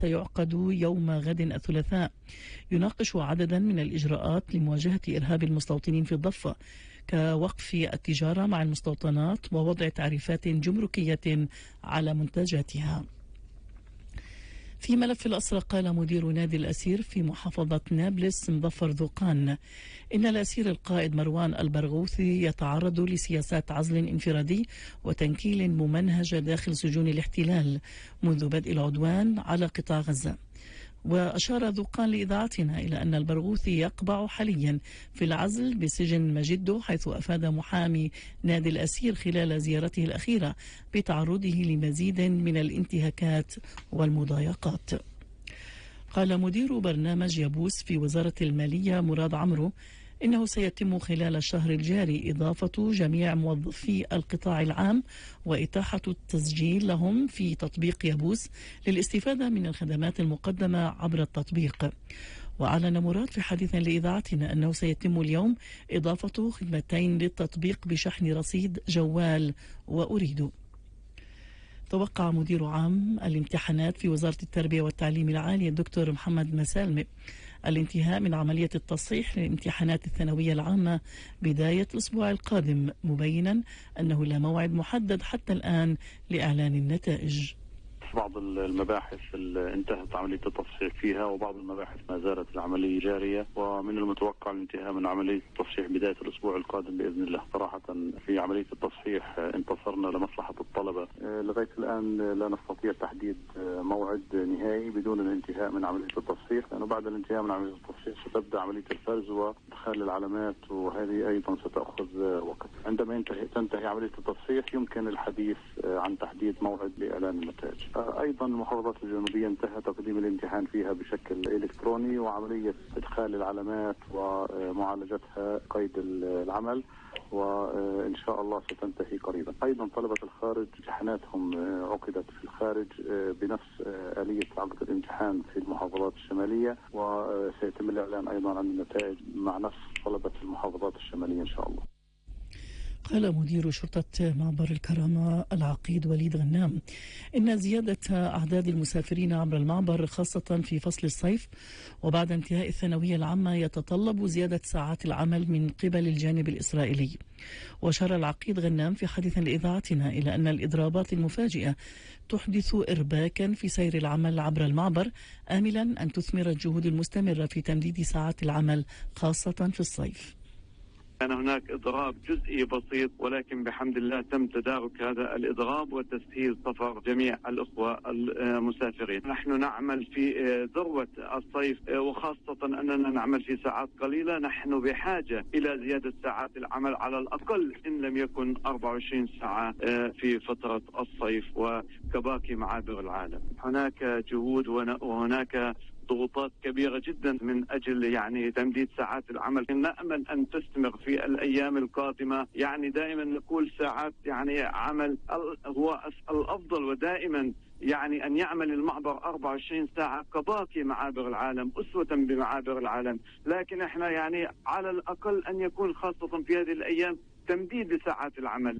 سيعقد يوم غد الثلاثاء يناقش عددا من الإجراءات لمواجهة إرهاب المستوطنين في الضفة، كوقف التجارة مع المستوطنات ووضع تعريفات جمركية على منتجاتها. في ملف الأسرى، قال مدير نادي الأسير في محافظة نابلس مظفر ذوقان إن الأسير القائد مروان البرغوثي يتعرض لسياسات عزل انفرادي وتنكيل ممنهج داخل سجون الاحتلال منذ بدء العدوان على قطاع غزة. وأشار ذوقان لإذاعتنا إلى أن البرغوثي يقبع حاليا في العزل بسجن مجدو، حيث أفاد محامي نادي الأسير خلال زيارته الأخيرة بتعرضه لمزيد من الانتهاكات والمضايقات. قال مدير برنامج يبوس في وزارة المالية مراد عمرو إنه سيتم خلال الشهر الجاري إضافة جميع موظفي القطاع العام وإتاحة التسجيل لهم في تطبيق يبوس للاستفادة من الخدمات المقدمة عبر التطبيق. وأعلن مراد في حديث لإذاعتنا أنه سيتم اليوم إضافة خدمتين للتطبيق بشحن رصيد جوال وأريد. توقع مدير عام الامتحانات في وزارة التربية والتعليم العالي الدكتور محمد مسالمي الانتهاء من عملية التصحيح للامتحانات الثانوية العامة بداية الأسبوع القادم، مبينا أنه لا موعد محدد حتى الآن لإعلان النتائج. بعض المباحث انتهت عملية التصحيح فيها، وبعض المباحث ما زالت العملية جارية، ومن المتوقع الانتهاء من عملية التصحيح بداية الأسبوع القادم بإذن الله. صراحة في عملية التصحيح انتصرنا لمصلحة الطلبة. لغاية الآن لا نستطيع تحديد موعد نهائي بدون الانتهاء من عملية التصحيح، لأنه بعد الانتهاء من عملية التصحيح ستبدأ عملية الفرز وإدخال العلامات، وهذه أيضا ستأخذ وقت. عندما تنتهي عملية التصحيح يمكن الحديث عن تحديد موعد لإعلان النتائج. أيضا المحافظات الجنوبية انتهى تقديم الامتحان فيها بشكل إلكتروني، وعملية إدخال العلامات ومعالجتها قيد العمل، وإن شاء الله ستنتهي قريبا. أيضا طلبة الخارج امتحاناتهم عقدت في الخارج بنفس آلية عقد الامتحان في المحافظات الشمالية، وسيتم الإعلان أيضا عن النتائج مع نفس طلبة المحافظات الشمالية إن شاء الله. قال مدير شرطة معبر الكرامة العقيد وليد غنام إن زيادة أعداد المسافرين عبر المعبر خاصة في فصل الصيف وبعد انتهاء الثانوية العامة يتطلب زيادة ساعات العمل من قبل الجانب الإسرائيلي. وأشار العقيد غنام في حديث لإذاعتنا إلى أن الإضرابات المفاجئة تحدث إرباكا في سير العمل عبر المعبر، آملا أن تثمر الجهود المستمرة في تمديد ساعات العمل خاصة في الصيف. كان هناك إضراب جزئي بسيط، ولكن بحمد الله تم تدارك هذا الإضراب وتسهيل سفر جميع الأخوة المسافرين. نحن نعمل في ذروة الصيف، وخاصة أننا نعمل في ساعات قليلة. نحن بحاجة إلى زيادة ساعات العمل على الأقل إن لم يكن 24 ساعة في فترة الصيف وكباقي معابر العالم. هناك جهود وهناك ضغوطات كبيرة جدا من أجل تمديد ساعات العمل. نأمل أن تستمر في الأيام القادمة. دائما نقول ساعات عمل هو الأفضل، ودائما أن يعمل المعبر 24 ساعة كباقي معابر العالم أسوة بمعابر العالم، لكن احنا على الأقل أن يكون خاصة في هذه الأيام تمديد لساعات العمل.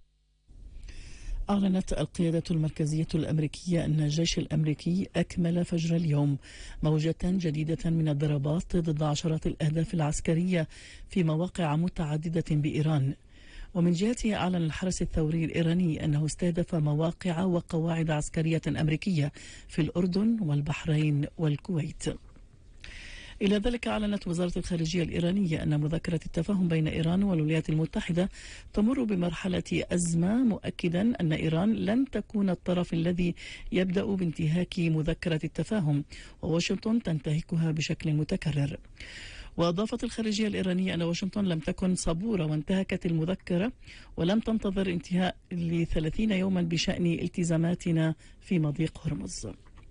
أعلنت القيادة المركزية الأمريكية أن الجيش الأمريكي أكمل فجر اليوم موجة جديدة من الضربات ضد عشرات الأهداف العسكرية في مواقع متعددة بإيران. ومن جهته أعلن الحرس الثوري الإيراني أنه استهدف مواقع وقواعد عسكرية أمريكية في الأردن والبحرين والكويت. إلى ذلك أعلنت وزارة الخارجية الإيرانية أن مذكرة التفاهم بين إيران والولايات المتحدة تمر بمرحلة أزمة، مؤكدا أن إيران لن تكون الطرف الذي يبدأ بانتهاك مذكرة التفاهم، وواشنطن تنتهكها بشكل متكرر. وأضافت الخارجية الإيرانية أن واشنطن لم تكن صبورة وانتهكت المذكرة ولم تنتظر انتهاء ل30 يوما بشأن التزاماتنا في مضيق هرمز.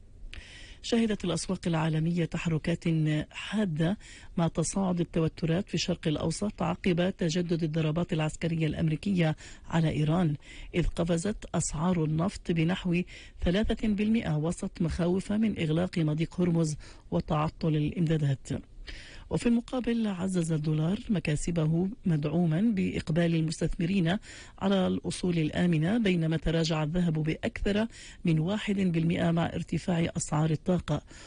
شهدت الأسواق العالمية تحركات حادة مع تصاعد التوترات في الشرق الأوسط عقب تجدد الضربات العسكرية الأمريكية على إيران، إذ قفزت أسعار النفط بنحو 3% وسط مخاوف من إغلاق مضيق هرمز وتعطل الإمدادات. وفي المقابل عزز الدولار مكاسبه مدعوما بإقبال المستثمرين على الأصول الآمنة، بينما تراجع الذهب بأكثر من 1% مع ارتفاع أسعار الطاقة.